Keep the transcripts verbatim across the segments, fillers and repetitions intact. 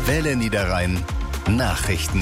Welle Niederrhein Nachrichten.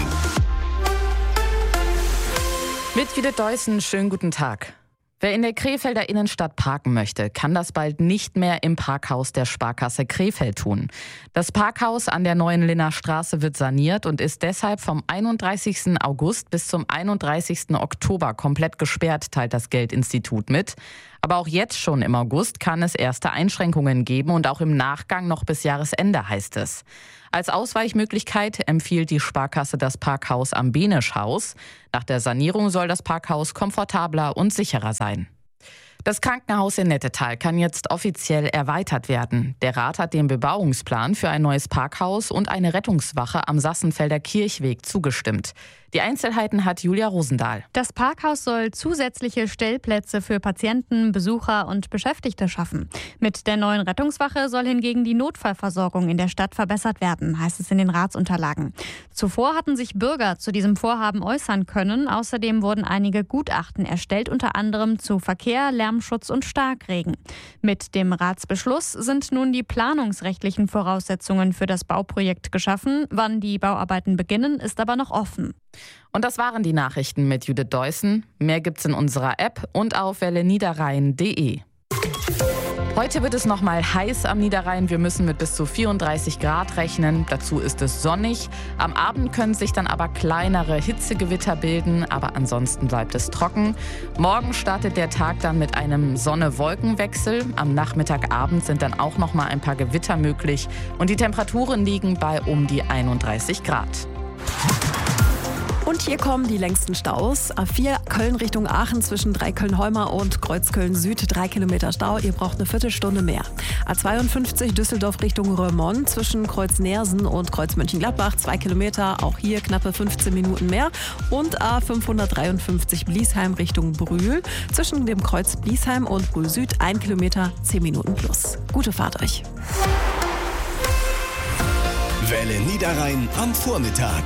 Mit Judith Deussen, schönen guten Tag. Wer in der Krefelder Innenstadt parken möchte, kann das bald nicht mehr im Parkhaus der Sparkasse Krefeld tun. Das Parkhaus an der Neuen Linner Straße wird saniert und ist deshalb vom einunddreißigsten August bis zum einunddreißigsten Oktober komplett gesperrt, teilt das Geldinstitut mit. Aber auch jetzt schon im August kann es erste Einschränkungen geben und auch im Nachgang noch bis Jahresende, heißt es. Als Ausweichmöglichkeit empfiehlt die Sparkasse das Parkhaus am Benischhaus. Nach der Sanierung soll das Parkhaus komfortabler und sicherer sein. Das Krankenhaus in Nettetal kann jetzt offiziell erweitert werden. Der Rat hat dem Bebauungsplan für ein neues Parkhaus und eine Rettungswache am Sassenfelder Kirchweg zugestimmt. Die Einzelheiten hat Julia Rosendahl. Das Parkhaus soll zusätzliche Stellplätze für Patienten, Besucher und Beschäftigte schaffen. Mit der neuen Rettungswache soll hingegen die Notfallversorgung in der Stadt verbessert werden, heißt es in den Ratsunterlagen. Zuvor hatten sich Bürger zu diesem Vorhaben äußern können. Außerdem wurden einige Gutachten erstellt, unter anderem zu Verkehr, Lärmschutz und Starkregen. Mit dem Ratsbeschluss sind nun die planungsrechtlichen Voraussetzungen für das Bauprojekt geschaffen. Wann die Bauarbeiten beginnen, ist aber noch offen. Und das waren die Nachrichten mit Judith Deussen. Mehr gibt's in unserer App und auf welle niederrhein punkt de. Heute wird es noch mal heiß am Niederrhein. Wir müssen mit bis zu vierunddreißig Grad rechnen. Dazu ist es sonnig. Am Abend können sich dann aber kleinere Hitzegewitter bilden, aber ansonsten bleibt es trocken. Morgen startet der Tag dann mit einem Sonne-Wolken-Wechsel. Am Nachmittagabend sind dann auch noch mal ein paar Gewitter möglich und die Temperaturen liegen bei um die einunddreißig Grad. Und hier kommen die längsten Staus. A vier Köln Richtung Aachen zwischen Dreiköln-Heumar und Kreuzköln Süd, drei Kilometer Stau. Ihr braucht eine Viertelstunde mehr. A zweiundfünfzig Düsseldorf Richtung Römond zwischen Kreuz Neersen und Kreuz Mönchengladbach, zwei Kilometer. Auch hier knappe fünfzehn Minuten mehr. Und A fünfhundertdreiundfünfzig Bliesheim Richtung Brühl zwischen dem Kreuz Bliesheim und Brühl Süd, ein Kilometer, zehn Minuten plus. Gute Fahrt euch. Welle Niederrhein am Vormittag.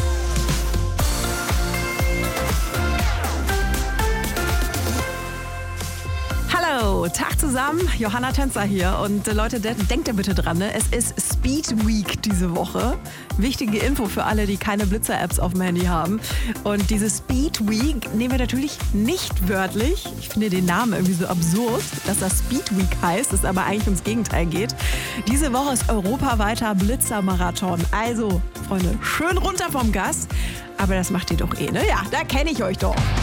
Hallo, Tag zusammen, Johanna Tänzer hier und äh, Leute, de- denkt ihr bitte dran, ne? Es ist Speed Week diese Woche. Wichtige Info für alle, die keine Blitzer-Apps auf dem Handy haben. Und diese Speed Week nehmen wir natürlich nicht wörtlich. Ich finde den Namen irgendwie so absurd, dass das Speed Week heißt, es aber eigentlich ums Gegenteil geht. Diese Woche ist europaweiter Blitzer-Marathon. Also, Freunde, schön runter vom Gas. Aber das macht ihr doch eh, ne? Ja, da kenne ich euch doch.